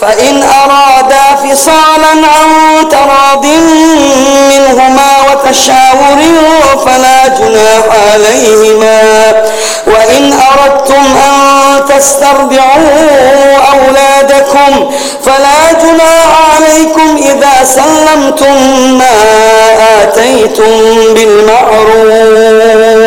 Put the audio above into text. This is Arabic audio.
فإن أرادا فصالا عن تراض منهما وتشاور فلا جناح عليهما. وإن أردتم أن تسترضعوا أولادكم فلا جناح عليكم إذا سلمتم ما آتيتم بالمعروف.